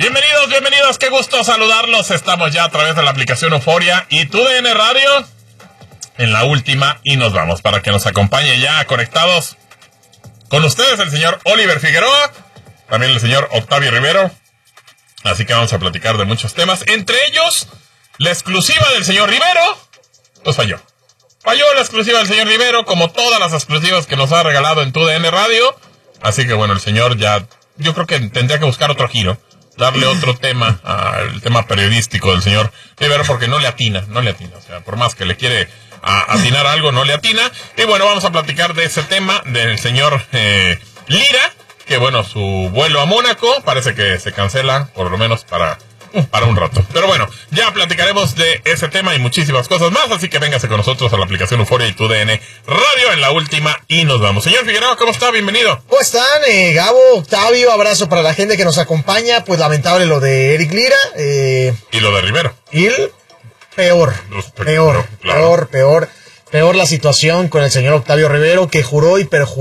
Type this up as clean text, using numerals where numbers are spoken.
Bienvenidos, qué gusto saludarlos. Estamos ya a través de la aplicación Euforia y TUDN Radio en la última y nos vamos para que nos acompañe ya conectados con ustedes el señor Oliver Figueroa, también el señor Octavio Rivero. Así que vamos a platicar de muchos temas, entre ellos la exclusiva del señor Rivero. Pues falló la exclusiva del señor Rivero, como todas las exclusivas que nos ha regalado en TUDN Radio. Así que bueno, el señor ya, yo creo que tendría que buscar otro giro, darle otro tema al tema periodístico del señor Rivero, porque no le atina, o sea, por más que le quiere atinar algo, no le atina. Y bueno, vamos a platicar de ese tema del señor Lira, que bueno, su vuelo a Mónaco parece que se cancela, por lo menos para un rato. Pero bueno, ya platicaremos de ese tema y muchísimas cosas más, así que véngase con nosotros a la aplicación Euforia y TUDN Radio en la última y nos vamos. Señor Figueroa, ¿cómo está? Bienvenido. ¿Cómo están? Gabo, Octavio, abrazo para la gente que nos acompaña. Pues lamentable lo de Eric Lira. Y lo de Rivero. Y el peor la situación con el señor Octavio Rivero, que juró y perjuró